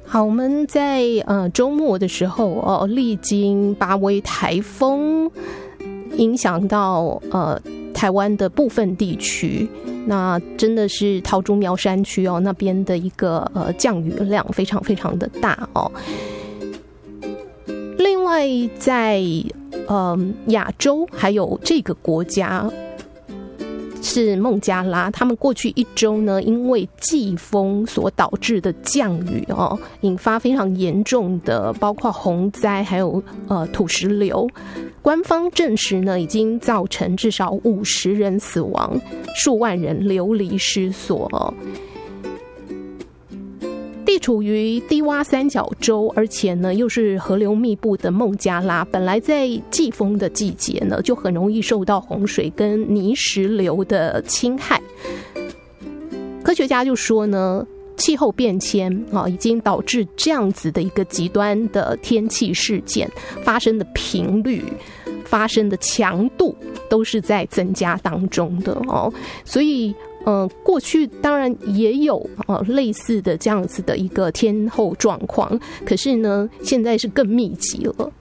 好，我们在周末的时候历经8威台风影响到台湾的部分地区，那真的是桃竹苗山区那边的一个降雨量非常非常的大另外在亚洲还有这个国家是孟加拉，他们过去1周呢，因为季风所导致的降雨引发非常严重的包括洪灾还有土石流，官方证实呢，已经造成至少50人死亡，数万人流离失所地处于低洼三角洲，而且呢又是河流密布的孟加拉，本来在季风的季节呢，就很容易受到洪水跟泥石流的侵害。科学家就说呢，气候变迁已经导致这样子的一个极端的天气事件发生的频率、发生的强度都是在增加当中的所以过去当然也有类似的这样子的一个天候状况，可是呢现在是更密集了。